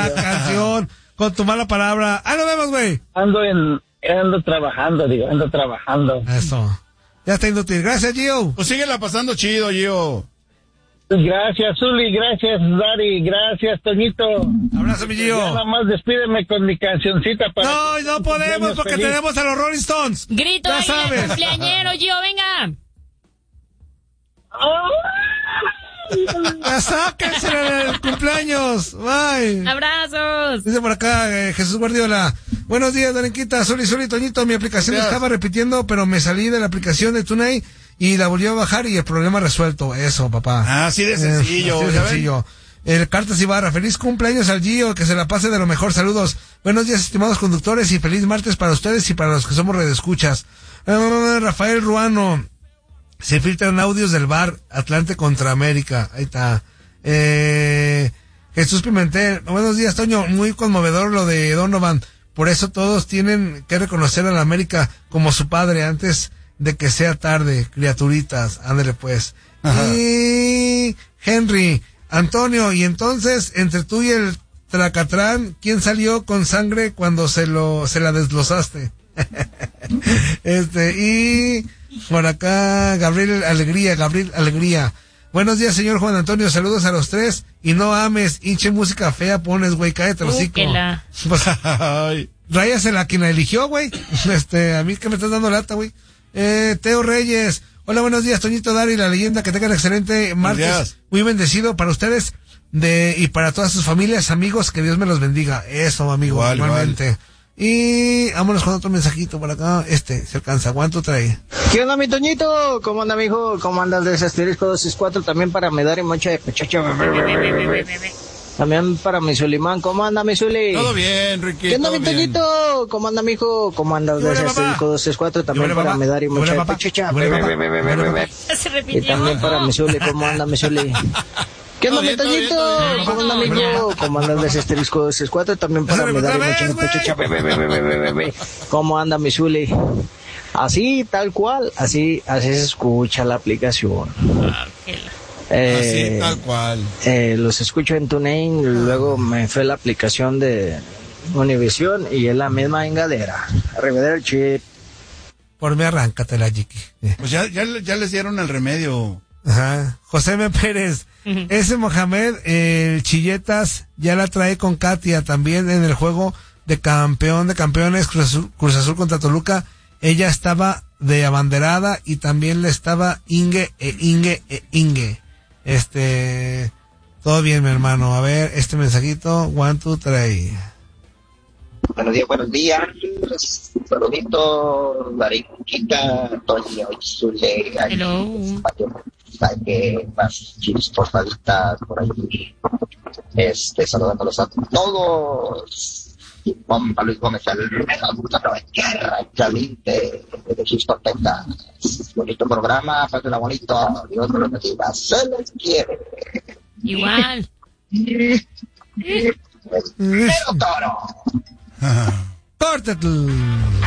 la canción, con tu mala palabra. ¡Ah, nos vemos, güey! Ando trabajando. Eso. Ya está inútil. Gracias, Gio. Pues síguela pasando chido, Gio. Gracias, Zuli, gracias, Dari, gracias, Toñito. Abrazo, mi Gio. Ya nada más despídeme con mi cancioncita para... No podemos porque feliz. tenemos a los Rolling Stones. Grito ya ahí sabes. de cumpleañero, Gio, venga. Ya sáquense el cumpleaños. Bye. Abrazos. Dice por acá Jesús Guardiola. Buenos días, Darenquita. Zuli, Toñito. Mi aplicación estaba repitiendo, pero me salí de la aplicación de TuneIn y la volví a bajar y el problema resuelto. Eso, papá. Así de sencillo. Así de sencillo. El Cartas Ibarra, feliz cumpleaños al Gio, que se la pase de lo mejor. Saludos. Buenos días, estimados conductores, y feliz martes para ustedes y para los que somos redescuchas. Rafael Ruano. Se filtran audios del bar Atlante contra América. Ahí está. Jesús Pimentel. Buenos días, Toño. Muy conmovedor lo de Donovan. Por eso todos tienen que reconocer a la América como su padre antes de que sea tarde, criaturitas. Ándale pues. Ajá. Y Henry. Antonio, y entonces, entre tú y el Tracatrán, ¿quién salió con sangre cuando se la desglosaste? Y por acá, Gabriel Alegría. Buenos días, señor Juan Antonio, saludos a los tres, y no ames, hinche música fea pones, güey, cállate los hocico. Pues, ráyasela a quien la eligió, güey. A mí que me estás dando lata, güey. Teo Reyes. Hola, buenos días, Toñito, Dari, la leyenda, que tengan excelente martes, muy bendecido para ustedes y para todas sus familias, amigos, que Dios me los bendiga. Eso, amigo, igualmente. Y vámonos con otro mensajito por acá. Se alcanza. ¿Cuánto trae? ¿Qué onda, mi Toñito? ¿Cómo anda, mijo? ¿Cómo andas de ese asterisco 264? También para Medar y Mocha de Pechacha. También para mi Sulimán. ¿Cómo anda, mi Zuli? Todo bien, Ricky. ¿Qué onda, mi Toñito? ¿Cómo anda, mijo? ¿Cómo andas de ese asterisco 264? También para Medar y Mocha de Pechacha. Y también para mi Zuli. ¿Cómo anda, mi Zuli? ¿Qué onda, mi Toñito? ¿Cómo anda, amigo? ¿Cómo andas de ese asterisco 264? También para Medar y Mocha de Pechacha. ¿Cómo anda, mi Zuli? Así, tal cual, así se escucha la aplicación. Así, tal cual. Los escucho en TuneIn, luego me fue la aplicación de Univision y es la misma engadera. Arrivederci el chip. Por mí, arráncatela, Jiki. Pues ya les dieron el remedio. Ajá. José M. Pérez. Ese Mohamed, el Chilletas, ya la trae con Katia también en el juego de campeón de campeones Cruz Azul contra Toluca. Ella estaba de abanderada y también le estaba Inge. Todo bien, mi hermano. A ver, este mensajito, 1, 2, 3. Buenos días. Saludito, Darinquita, Toño, Zule, que más chispostaditas por ahí. Saludándolos a todos. Juan Luis Gómez, el caliente de Chispostaditas. Bonito programa, pásenla bonito. Dios me lo bendiga. Se les quiere. Igual. Pero toro. Córtate.